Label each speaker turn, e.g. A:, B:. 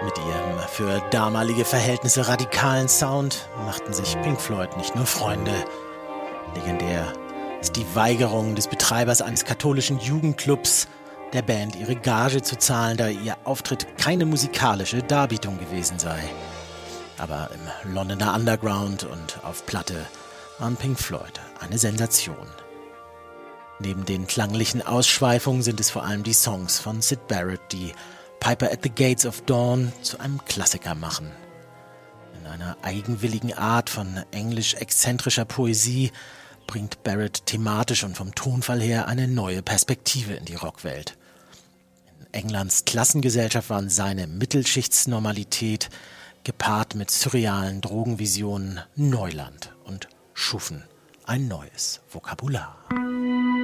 A: Mit ihrem für damalige Verhältnisse radikalen Sound machten sich Pink Floyd nicht nur Freunde. Legendär ist die Weigerung des Betreibers eines katholischen Jugendclubs, der Band ihre Gage zu zahlen, da ihr Auftritt keine musikalische Darbietung gewesen sei. Aber im Londoner Underground und auf Platte waren Pink Floyd eine Sensation. Neben den klanglichen Ausschweifungen sind es vor allem die Songs von Syd Barrett, die Piper at the Gates of Dawn zu einem Klassiker machen. In einer eigenwilligen Art von englisch-exzentrischer Poesie bringt Barrett thematisch und vom Tonfall her eine neue Perspektive in die Rockwelt. In Englands Klassengesellschaft waren seine Mittelschichtsnormalität gepaart mit surrealen Drogenvisionen Neuland und schufen ein neues Vokabular.